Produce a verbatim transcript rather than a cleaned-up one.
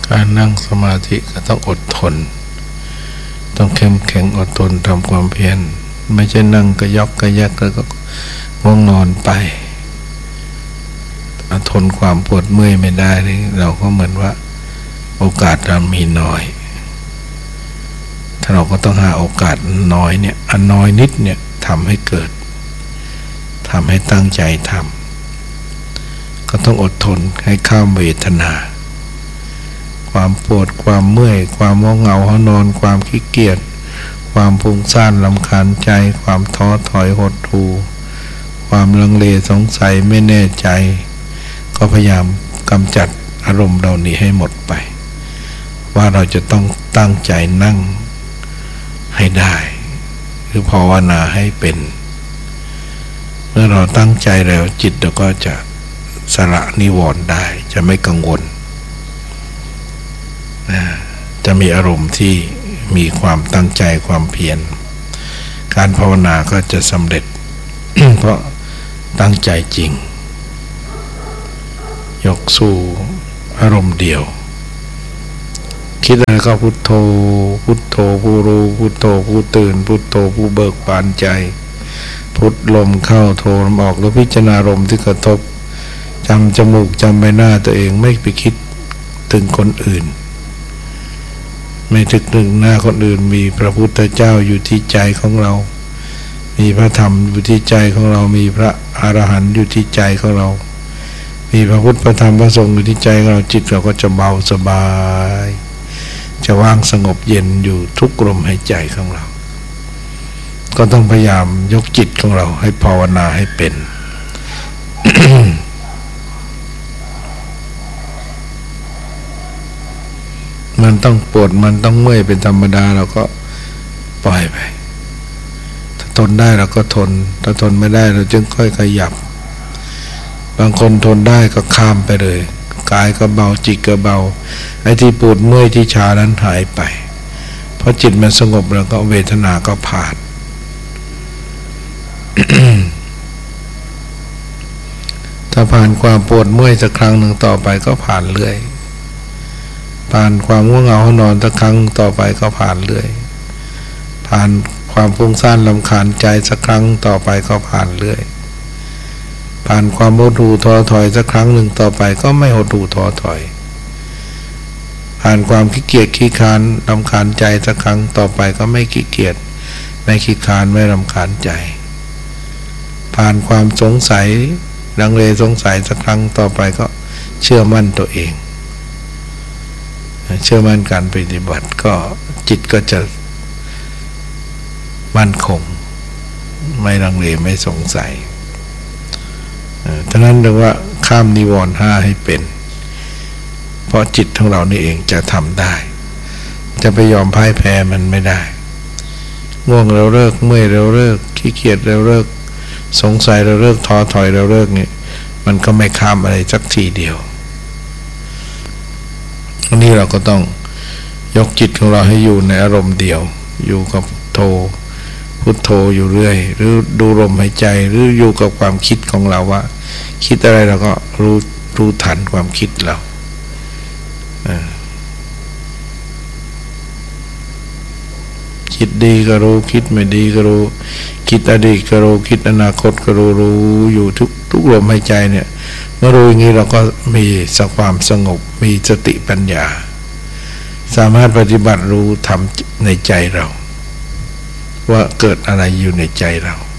การนั่งสมาธิก็ต้องอดทนต้องเข้มแข็งอดทนทำความเพียรไม่ใช่นั่งก็ยอกก็แยกแล้วก็ง่วงนอนไปทนความปวดเมื่อยไม่ได้นี่เราก็เหมือนว่าโอกาสเรามีน้อยถ้าเราก็ต้องหาโอกาสน้อยเนี่ยอันน้อยนิดเนี่ยทำให้เกิดทำให้ตั้งใจทำก็ต้องอดทนให้ข้ามเวทนาความปวดความเมื่อยความง่วงเหงาหอนอนความขี้เกียจความฟุ้งซ่านรำคาญใจความท้อถอยหดหู่ความลังเลสงสัยไม่แน่ใจก็พยายามกำจัดอารมณ์เหล่านี้ให้หมดไปว่าเราจะต้องตั้งใจนั่งให้ได้หรือภาวนาให้เป็นเมื่อเราตั้งใจแล้วจิตเราก็จะสละนิวรณ์ได้จะไม่กังวลจะมีอารมณ์ที่มีความตั้งใจความเพียรการภาวนาก็จะสำเร็จ เพราะตั้งใจจริงยกสู่อารมณ์เดียวคิดอะไรก็พุทโธพุทโธผู้รู้พุทโธผู้ตื่นพุทโธผู้เบิกบานใจพุทลมเข้าโธลมออกแล้วพิจารณาลมที่กระทบจำจมูกจำใบหน้าตัวเองไม่ไปคิดถึงคนอื่นไม่ถึกถึงหน้าคนอื่นมีพระพุทธเจ้าอยู่ที่ใจของเรามีพระธรรมอยู่ที่ใจของเรามีพระอรหันต์อยู่ที่ใจของเรามีพระพุทธพระธรรมพระสงฆ์อยู่ที่ใจของเราจิตเราก็จะเบาสบายจะว่างสงบเย็นอยู่ทุกลมหายใจของเราก็ต้องพยายามยกจิตของเราให้ภาวนาให้เป็น มันต้องปวดมันต้องเมื่อยเป็นธรรมดาเราก็ปล่อยไปถ้าทนได้เราก็ทนถ้าทนไม่ได้เราจึงค่อยขยับบางคนทนได้ก็ข้ามไปเลยกายก็เบาจิตก็เบาไอ้ที่ปวดเมื่อยที่ชานั้นหายไปเพราะจิตมันสงบแล้วก็เวทนาก็ผ่าน ถ้าผ่านความปวดเมื่อยสักครั้งหนึ่งต่อไปก็ผ่านเรื่อยผ่านความง่วงเหงาหอนอนสักครั้งต่อไปก็ผ่านเรื่อยผ่านความฟุ้งซ่านรำคาญใจสักครั้งต่อไปก็ผ่านเรื่อยผ่านความหดหู่ท้อถอยสักครั้งหนึ่งต่อไปก็ไม่หดหู่ท้อถอยผ่านความขี้เกียจขี้คร้านรำคาญใจสักครั้งต่อไปก็ไม่ขี้เกียจไม่ขี้คร้านไม่รำคาญใจผ่านความสงสัยลังเลสงสัยสักครั้งต่อไปก็เชื่อมั่นตัวเองเชื่อมั่นการปฏิบัติก็จิตก็จะมั่นคงไม่ลังเลไม่สงสัยฉะนั้นเรียกว่าข้ามนิวรณ์ห้าให้เป็นเพราะจิตของเรานี่เองจะทำได้จะไปยอมพ่ายแพ้มันไม่ได้ง่วงเราเลิกเมื่อยเราเลิกขี้เกียจเราเลิกสงสัยเราเลิกท้อถอยเราเลิกเนี่ยมันก็ไม่ข้ามอะไรสักทีเดียวอันนี้เราก็ต้องยกจิตของเราให้อยู่ในอารมณ์เดียวอยู่กับพุทโธพุทโธอยู่เรื่อยหรือดูลมหายใจหรืออยู่กับความคิดของเราว่าคิดอะไรเราก็รู้รู้ทันความคิดเราคิดดีก็รู้คิดไม่ดีก็รู้คิดอดีตก็รู้คิดอนาคตก็รู้รู้อยู่ทุกทุกลมหายใจเนี่ยเมื่อรู้อย่างนี้เราก็มีสักความสงบมีสติปัญญาสามารถปฏิบัติรู้ทำในใจเราว่าเกิดอะไรอยู่ในใจเรา